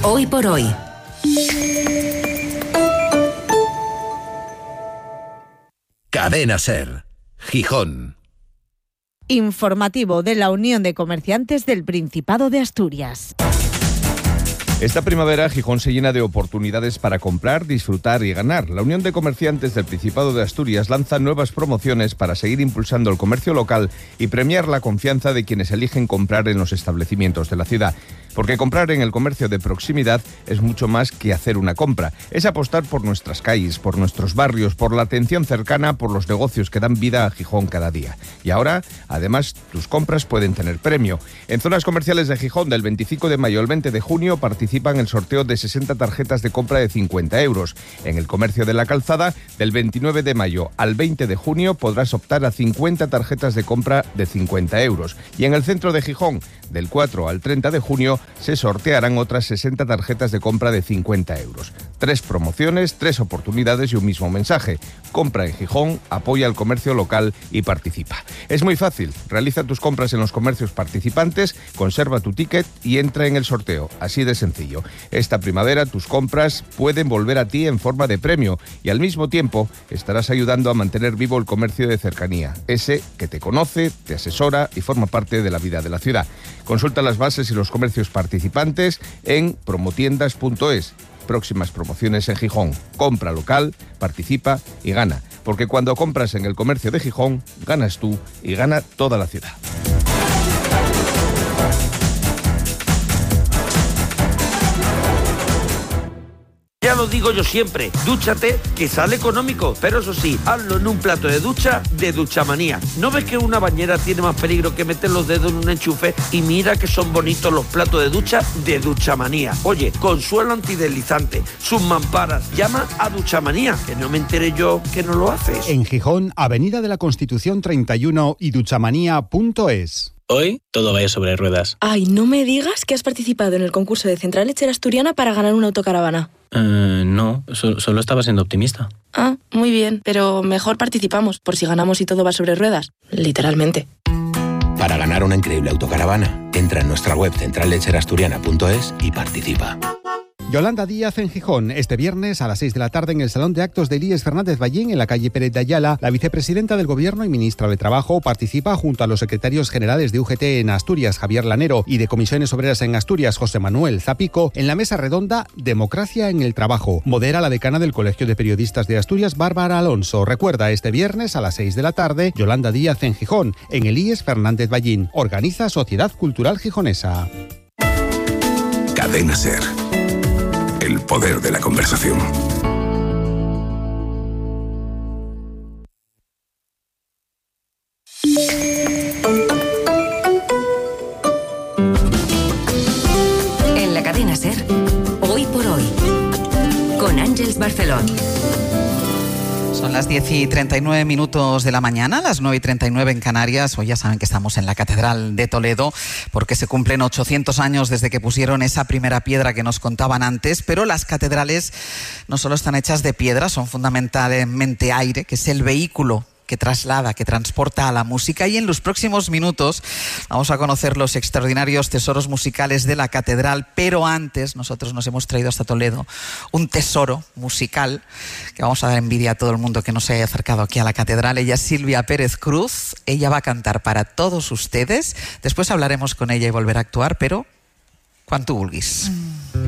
Hoy por hoy. Cadena SER, Gijón. Informativo de la Unión de Comerciantes del Principado de Asturias. Esta primavera Gijón se llena de oportunidades para comprar, disfrutar y ganar. La Unión de Comerciantes del Principado de Asturias lanza nuevas promociones para seguir impulsando el comercio local y premiar la confianza de quienes eligen comprar en los establecimientos de la ciudad. Porque comprar en el comercio de proximidad es mucho más que hacer una compra. Es apostar por nuestras calles, por nuestros barrios, por la atención cercana, por los negocios que dan vida a Gijón cada día. Y ahora, además, tus compras pueden tener premio. En zonas comerciales de Gijón, del 25 de mayo al 20 de junio, participan en el sorteo de 60 tarjetas de compra de 50 euros. En el comercio de la Calzada, del 29 de mayo al 20 de junio, podrás optar a 50 tarjetas de compra de 50 euros. Y en el centro de Gijón, del 4 al 30 de junio, se sortearán otras 60 tarjetas de compra de 50 euros. 3 promociones, 3 oportunidades y un mismo mensaje. Compra en Gijón, apoya el comercio local y participa. Es muy fácil. Realiza tus compras en los comercios participantes, conserva tu ticket y entra en el sorteo. Así de sencillo. Esta primavera tus compras pueden volver a ti en forma de premio y al mismo tiempo estarás ayudando a mantener vivo el comercio de cercanía. Ese que te conoce, te asesora y forma parte de la vida de la ciudad. Consulta las bases y los comercios participantes en promotiendas.es. Próximas promociones en Gijón. Compra local, participa y gana. Porque cuando compras en el comercio de Gijón, ganas tú y gana toda la ciudad. Ya lo digo yo siempre, dúchate, que sale económico, pero eso sí, hazlo en un plato de ducha de Duchamanía. ¿No ves que una bañera tiene más peligro que meter los dedos en un enchufe? Y mira que son bonitos los platos de ducha de Duchamanía. Oye, con suelo antideslizante, sus mamparas, llama a Duchamanía, que no me enteré yo que no lo haces. En Gijón, Avenida de la Constitución 31 y duchamanía.es. Hoy todo vaya sobre ruedas. Ay, no me digas que has participado en el concurso de Central Lechera Asturiana para ganar una autocaravana. No, solo estaba siendo optimista. Ah, muy bien, pero mejor participamos, por si ganamos y todo va sobre ruedas. Literalmente. Para ganar una increíble autocaravana, entra en nuestra web centrallecherasturiana.es y participa. Yolanda Díaz en Gijón, este viernes a las 6 de la tarde en el Salón de Actos de Elías Fernández Ballín, en la calle Pérez de Ayala. La vicepresidenta del Gobierno y ministra de Trabajo participa junto a los secretarios generales de UGT en Asturias, Javier Lanero, y de Comisiones Obreras en Asturias, José Manuel Zapico, en la mesa redonda Democracia en el Trabajo. Modera la decana del Colegio de Periodistas de Asturias, Bárbara Alonso. Recuerda, este viernes a las 6 de la tarde, Yolanda Díaz en Gijón, en Elías Fernández Ballín. Organiza Sociedad Cultural Gijonesa. Cadena SER. El poder de la conversación. En la cadena SER, Hoy por hoy, con Ángeles Barceló. Son las 10:39 de la mañana, las 9:39 en Canarias. Hoy ya saben que estamos en la Catedral de Toledo porque se cumplen 800 años desde que pusieron esa primera piedra que nos contaban antes, pero las catedrales no solo están hechas de piedra, son fundamentalmente aire, que es el vehículo que traslada, que transporta a la música, y en los próximos minutos vamos a conocer los extraordinarios tesoros musicales de la catedral, pero antes nosotros nos hemos traído hasta Toledo un tesoro musical que vamos a dar envidia a todo el mundo que no se haya acercado aquí a la catedral. Ella es Silvia Pérez Cruz, ella va a cantar para todos ustedes, después hablaremos con ella y volverá a actuar, pero quan tu vulguis.